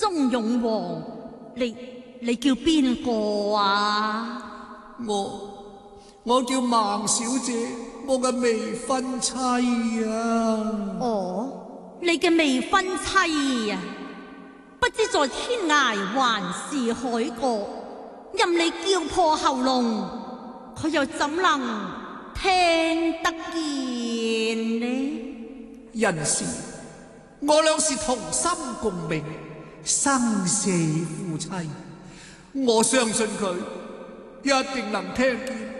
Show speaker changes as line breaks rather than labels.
忠勇王，你叫邊個啊？
我叫孟小姐，我嘅未婚妻啊。
哦，你嘅未婚妻啊，不知在天涯還是海角，任你叫破喉嚨，佢又怎能聽得見呢？
人是，我倆是同心共命，生死夫妻，我相信佢一定能聽見。